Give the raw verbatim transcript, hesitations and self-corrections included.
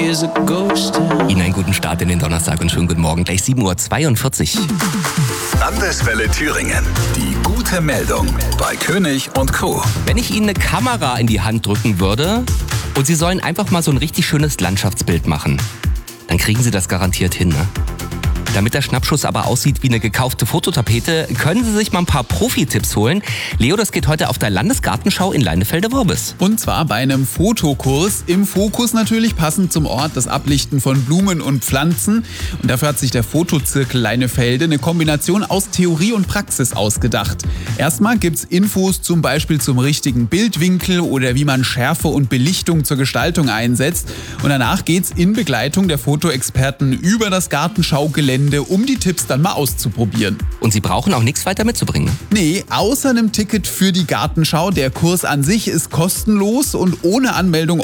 is a ghost town. Ihnen einen guten Start in den Donnerstag und schönen guten Morgen. Gleich sieben Uhr zweiundvierzig. Landeswelle Thüringen. Die gute Meldung bei König und Co. Wenn ich Ihnen eine Kamera in die Hand drücken würde und Sie sollen einfach mal so ein richtig schönes Landschaftsbild machen, dann kriegen Sie das garantiert hin, ne? Damit der Schnappschuss aber aussieht wie eine gekaufte Fototapete, können Sie sich mal ein paar Profi-Tipps holen. Leo, das geht heute auf der Landesgartenschau in Leinefelde-Worbis. Und zwar bei einem Fotokurs. Im Fokus natürlich, passend zum Ort, das Ablichten von Blumen und Pflanzen. Und dafür hat sich der Fotozirkel Leinefelde eine Kombination aus Theorie und Praxis ausgedacht. Erstmal gibt's Infos zum Beispiel zum richtigen Bildwinkel oder wie man Schärfe und Belichtung zur Gestaltung einsetzt. Und danach geht's in Begleitung der Fotoexperten über das Gartenschaugelände, um die Tipps dann mal auszuprobieren. Und Sie brauchen auch nichts weiter mitzubringen? Nee, außer einem Ticket für die Gartenschau. Der Kurs an sich ist kostenlos und ohne Anmeldung